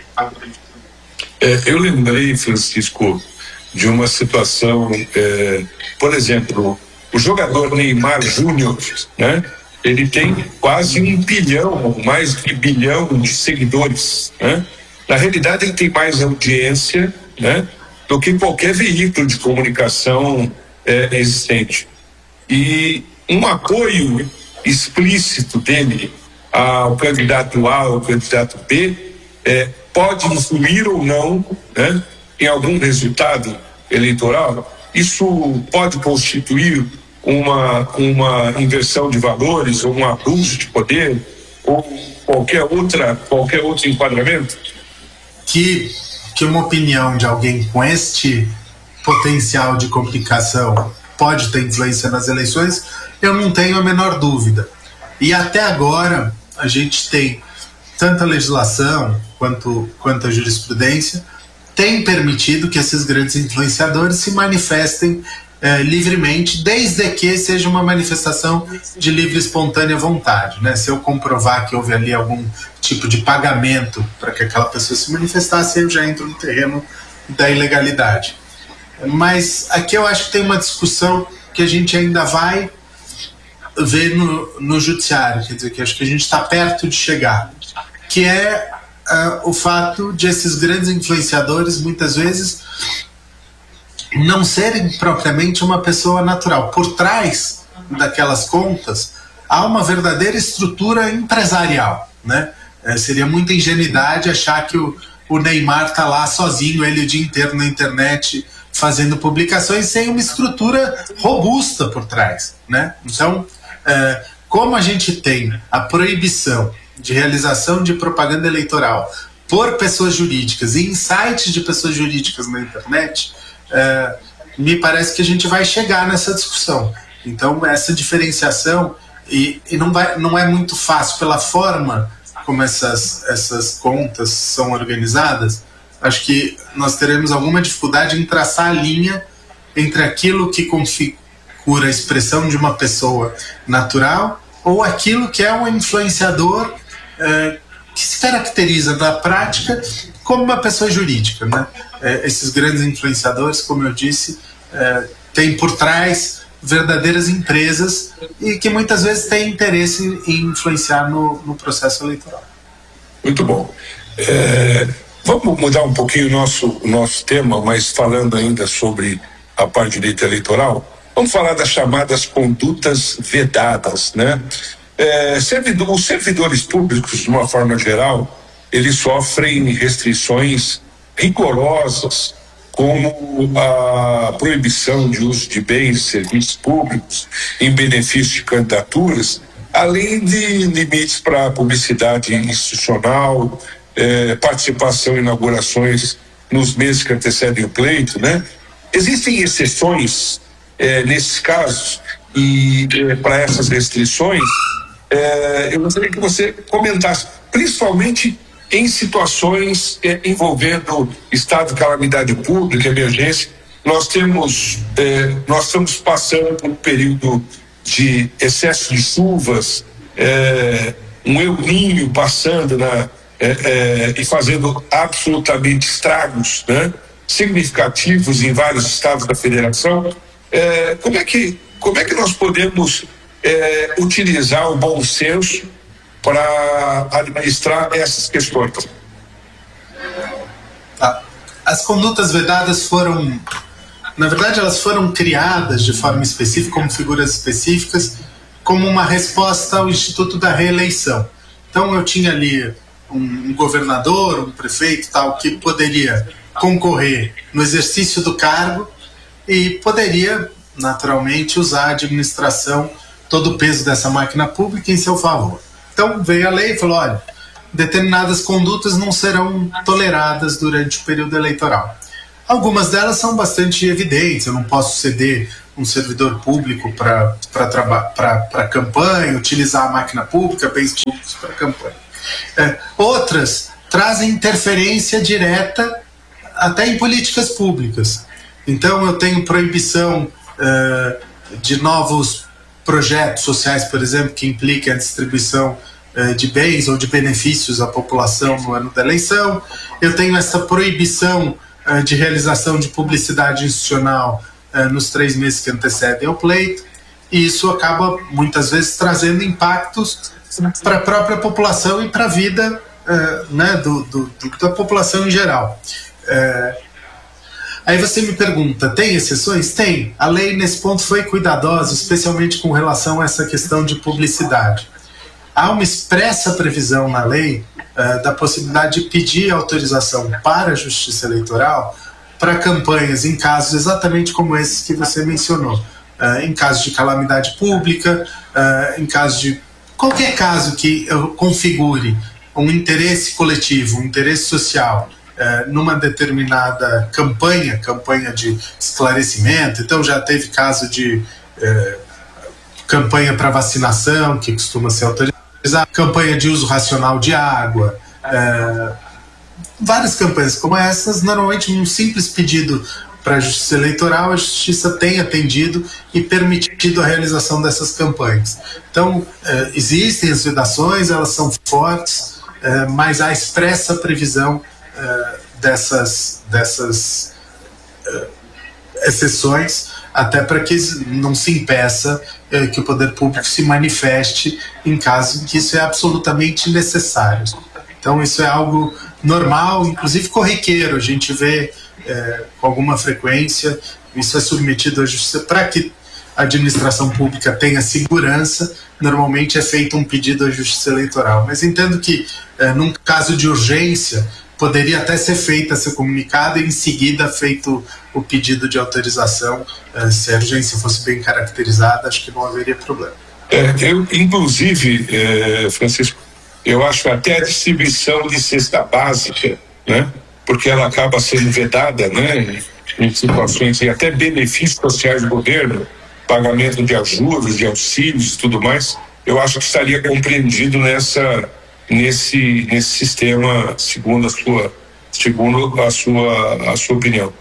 Eu lembrei, Francisco, de uma situação, por exemplo, o jogador Neymar Júnior, né? Ele tem quase 1 bilhão, mais de 1 bilhão de seguidores, né? Na realidade, ele tem mais audiência, né, do que qualquer veículo de comunicação existente. E um apoio explícito dele ao candidato A ou ao candidato B pode influir ou não, né, em algum resultado eleitoral. Isso pode constituir uma inversão de valores ou um abuso de poder ou qualquer outro enquadramento? Que uma opinião de alguém com este potencial de complicação pode ter influência nas eleições, eu não tenho a menor dúvida. E até agora a gente tem tanto a legislação quanto a jurisprudência tem permitido que esses grandes influenciadores se manifestem livremente, desde que seja uma manifestação de livre e espontânea vontade, né? Se eu comprovar que houve ali algum tipo de pagamento para que aquela pessoa se manifestasse, eu já entro no terreno da ilegalidade. Mas aqui eu acho que tem uma discussão que a gente ainda vai ver no judiciário, quer dizer, que acho que a gente está perto de chegar, que é o fato de esses grandes influenciadores muitas vezes não serem propriamente uma pessoa natural. Por trás daquelas contas há uma verdadeira estrutura empresarial, né? Seria muita ingenuidade achar que o Neymar está lá sozinho, ele o dia inteiro na internet fazendo publicações, sem uma estrutura robusta por trás, né? Então, como a gente tem a proibição de realização de propaganda eleitoral por pessoas jurídicas e em sites de pessoas jurídicas na internet, me parece que a gente vai chegar nessa discussão. Então, essa diferenciação e não é muito fácil pela forma como essas contas são organizadas. Acho que nós teremos alguma dificuldade em traçar a linha entre aquilo que configura a expressão de uma pessoa natural ou aquilo que é um influenciador que se caracteriza na prática como uma pessoa jurídica, né? Esses grandes influenciadores, como eu disse, têm por trás verdadeiras empresas e que muitas vezes têm interesse em influenciar no processo eleitoral. Muito bom. Vamos mudar um pouquinho o nosso tema, mas falando ainda sobre a parte de direito eleitoral, vamos falar das chamadas condutas vedadas, né? Os servidores públicos, de uma forma geral, eles sofrem restrições rigorosas, como a proibição de uso de bens e serviços públicos em benefício de candidaturas, além de limites para publicidade institucional, participação em inaugurações nos meses que antecedem o pleito, né? Existem exceções nesses casos e para essas restrições, eu gostaria que você comentasse, principalmente em situações envolvendo estado de calamidade pública, emergência. Nós estamos passando por um período de excesso de chuvas, um El Niño passando e fazendo absolutamente estragos, né, significativos em vários estados da federação. Como é que nós podemos utilizar o bom senso para administrar essas questões? As condutas vedadas foram, na verdade, elas foram criadas de forma específica, como figuras específicas, como uma resposta ao Instituto da Reeleição. Então eu tinha ali um governador, um prefeito, tal, que poderia concorrer no exercício do cargo e poderia, naturalmente, usar a administração, todo o peso dessa máquina pública em seu favor. Então veio a lei e falou, olha, determinadas condutas não serão toleradas durante o período eleitoral. Algumas delas são bastante evidentes. Eu não posso ceder um servidor público para campanha, utilizar a máquina pública, bens públicos para campanha. Outras trazem interferência direta até em políticas públicas. Então eu tenho proibição de novos projetos sociais, por exemplo, que impliquem a distribuição de bens ou de benefícios à população no ano da eleição. Eu tenho essa proibição de realização de publicidade institucional nos 3 meses que antecedem ao pleito, e isso acaba muitas vezes trazendo impactos para a própria população e para a vida da população em geral. Aí você me pergunta, tem exceções? Tem. A lei nesse ponto foi cuidadosa, especialmente com relação a essa questão de publicidade. Há uma expressa previsão na lei da possibilidade de pedir autorização para a Justiça Eleitoral para campanhas em casos exatamente como esses que você mencionou, em casos de calamidade pública, em casos de qualquer caso que configure um interesse coletivo, um interesse social numa determinada campanha de esclarecimento. Então já teve caso de campanha para vacinação, que costuma ser autorizada, campanha de uso racional de água, várias campanhas como essas. Normalmente um simples pedido para a Justiça Eleitoral, a Justiça tem atendido e permitido a realização dessas campanhas. Então existem as vedações, elas são fortes, mas há expressa previsão dessas exceções, até para que não se impeça que o poder público se manifeste em caso em que isso é absolutamente necessário. Então isso é algo normal, inclusive corriqueiro. A gente vê com alguma frequência, isso é submetido à Justiça para que a administração pública tenha segurança. Normalmente é feito um pedido à Justiça Eleitoral, mas entendo que num caso de urgência poderia até ser feita essa comunicada e em seguida feito o pedido de autorização. Se a urgência fosse bem caracterizada, acho que não haveria problema. Inclusive, Francisco, eu acho até a distribuição de cesta básica, né, porque ela acaba sendo vedada, né, em situações e até benefícios sociais do governo, pagamento de ajudas, de auxílios e tudo mais, eu acho que estaria compreendido nesse sistema, segundo a sua opinião.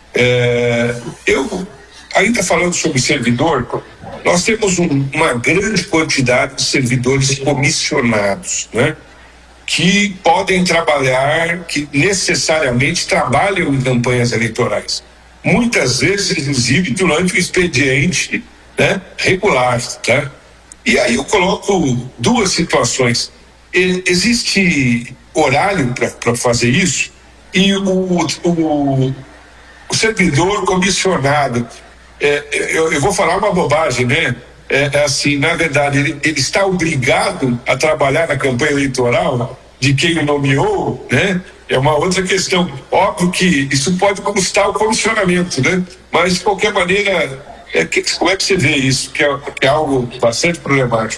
Eu, ainda falando sobre servidor, nós temos uma grande quantidade de servidores comissionados, né, que podem trabalhar, que necessariamente trabalham em campanhas eleitorais. Muitas vezes, inclusive, durante o expediente, né, regular. Tá? E aí eu coloco 2 situações. Existe horário para fazer isso, e o servidor comissionado, eu vou falar uma bobagem, né? Assim, na verdade, ele está obrigado a trabalhar na campanha eleitoral de quem o nomeou, né? É uma outra questão. Óbvio que isso pode custar o comissionamento, né? Mas, de qualquer maneira, como é que você vê isso? Que é algo bastante problemático.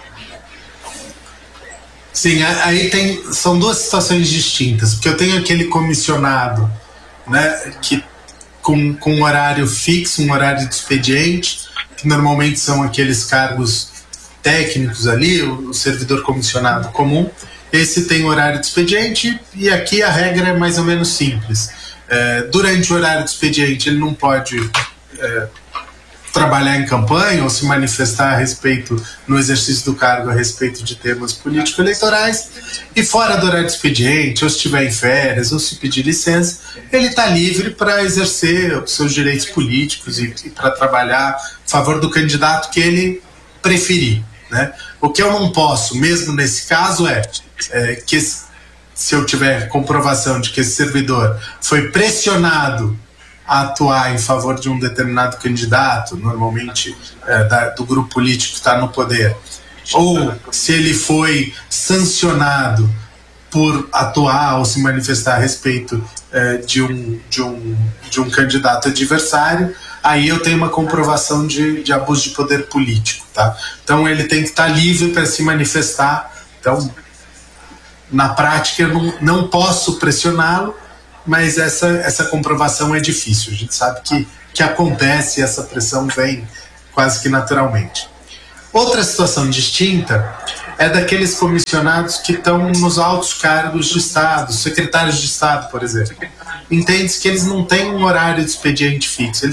Sim, aí são 2 situações distintas, porque eu tenho aquele comissionado, né, que com um horário fixo, um horário de expediente, que normalmente são aqueles cargos técnicos ali, o servidor comissionado comum. Esse tem horário de expediente, e aqui a regra é mais ou menos simples. Durante o horário de expediente ele não pode trabalhar em campanha ou se manifestar a respeito, no exercício do cargo, a respeito de temas político-eleitorais, e fora do horário de expediente, ou se estiver em férias, ou se pedir licença, ele está livre para exercer os seus direitos políticos e para trabalhar a favor do candidato que ele preferir, né? O que eu não posso, mesmo nesse caso, que se eu tiver comprovação de que esse servidor foi pressionado a atuar em favor de um determinado candidato, normalmente do grupo político que está no poder, ou se ele foi sancionado por atuar ou se manifestar a respeito de um candidato adversário, aí eu tenho uma comprovação de abuso de poder político, tá? Então ele tem que estar livre para se manifestar. Então, Na prática, eu não posso pressioná-lo, mas essa comprovação é difícil. A gente sabe que acontece, essa pressão vem quase que naturalmente. Outra situação distinta é daqueles comissionados que estão nos altos cargos de Estado, secretários de Estado, por exemplo. Entende-se que eles não têm um horário de expediente fixo,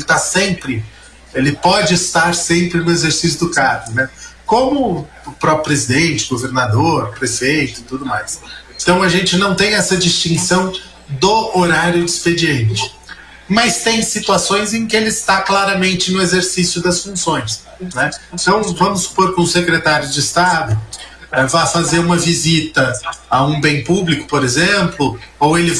ele pode estar sempre no exercício do cargo, né? Como o próprio presidente, governador, prefeito e tudo mais. Então a gente não tem essa distinção do horário de expediente. Mas tem situações em que ele está claramente no exercício das funções, né? Então vamos supor que um secretário de Estado vá fazer uma visita a um bem público, por exemplo, ou ele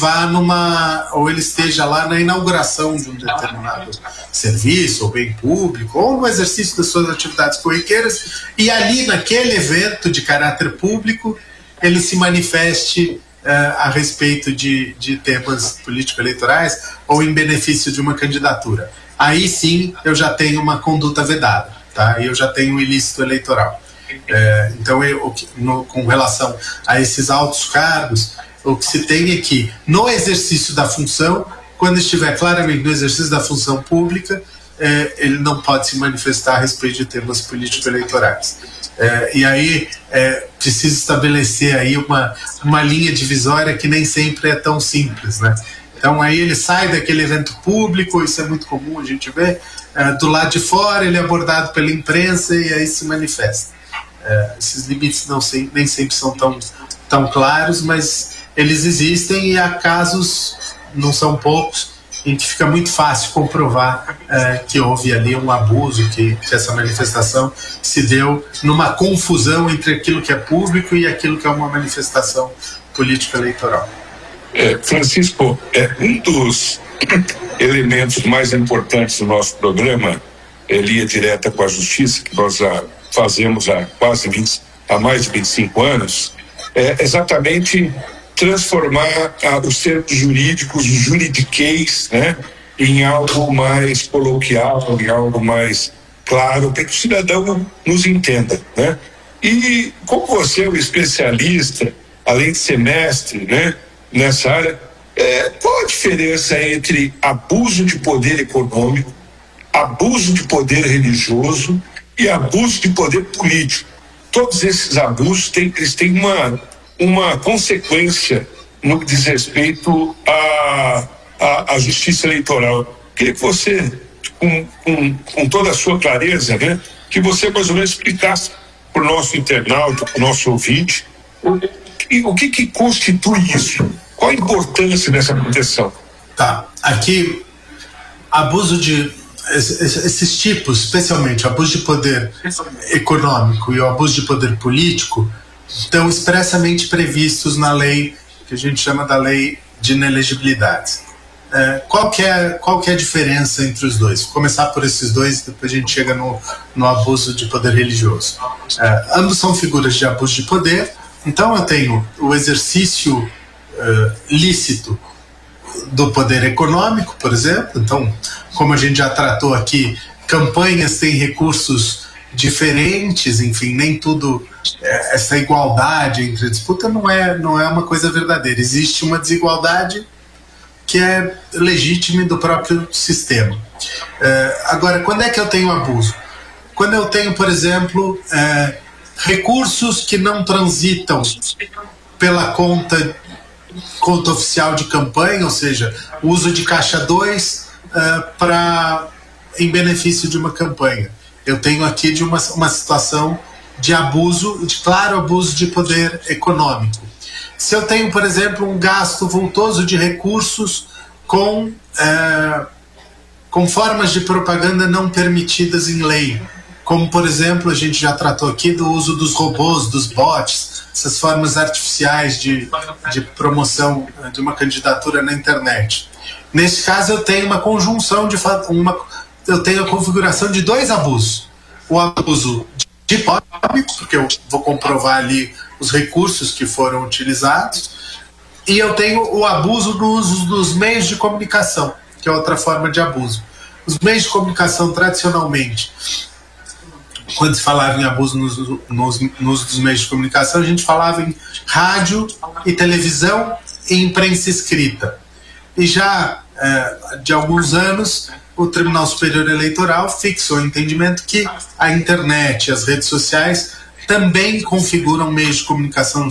esteja lá na inauguração de um determinado serviço ou bem público, ou no exercício das suas atividades corriqueiras, e ali naquele evento de caráter público ele se manifeste a respeito de temas político-eleitorais ou em benefício de uma candidatura. Aí sim eu já tenho uma conduta vedada, tá? Eu já tenho um ilícito eleitoral. Então, com relação a esses altos cargos, o que se tem é que, no exercício da função, quando estiver claramente no exercício da função pública, ele não pode se manifestar a respeito de temas político-eleitorais. E aí precisa estabelecer aí uma linha divisória que nem sempre é tão simples, né? Então aí ele sai daquele evento público, isso é muito comum a gente ver, do lado de fora ele é abordado pela imprensa e aí se manifesta. Esses limites nem sempre são tão claros, mas eles existem e há casos, não são poucos, em que fica muito fácil comprovar que houve ali um abuso, que essa manifestação se deu numa confusão entre aquilo que é público e aquilo que é uma manifestação político-eleitoral. Francisco, um dos elementos mais importantes do nosso programa é Linha Direta com a Justiça, que nós fazemos há mais de 25 anos, é exatamente transformar os termos jurídicos, o juridiquês, né, em algo mais coloquial, em algo mais claro, para que o cidadão nos entenda, né? E como você é um especialista, além de ser mestre, né, nessa área, qual a diferença entre abuso de poder econômico, abuso de poder religioso e abuso de poder político? Todos esses abusos eles têm uma consequência no que diz respeito à justiça eleitoral. Queria que você, com toda a sua clareza, né, que você mais ou menos explicasse para o nosso internauta, para o nosso ouvinte, o que constitui isso? Qual a importância dessa proteção? Tá, aqui esses tipos, especialmente o abuso de poder econômico e o abuso de poder político, estão expressamente previstos na lei que a gente chama da lei de inelegibilidade. Qual que é a diferença entre os dois? Vou começar por esses dois, depois a gente chega no abuso de poder religioso. Ambos são figuras de abuso de poder. Então eu tenho o exercício lícito do poder econômico, por exemplo. Então, como a gente já tratou aqui, campanhas têm recursos diferentes, enfim, nem tudo, essa igualdade entre a disputa não é uma coisa verdadeira. Existe uma desigualdade que é legítima do próprio sistema. Agora, quando é que eu tenho abuso? Quando eu tenho, por exemplo, recursos que não transitam pela conta oficial de campanha, ou seja, o uso de caixa 2 em benefício de uma campanha. Eu tenho aqui de uma situação de abuso, de claro abuso de poder econômico. Se eu tenho, por exemplo, um gasto vultoso de recursos com formas de propaganda não permitidas em lei, como, por exemplo, a gente já tratou aqui do uso dos robôs, dos bots, essas formas artificiais de promoção de uma candidatura na internet. Nesse caso, eu tenho uma conjunção eu tenho a configuração de dois abusos. O abuso de público, porque eu vou comprovar ali os recursos que foram utilizados, e eu tenho o abuso do uso dos meios de comunicação, que é outra forma de abuso. Os meios de comunicação, tradicionalmente, quando se falava em abuso no uso dos meios de comunicação, a gente falava em rádio e televisão e imprensa escrita. E já de alguns anos, o Tribunal Superior Eleitoral fixou o entendimento que a internet e as redes sociais também configuram meios de comunicação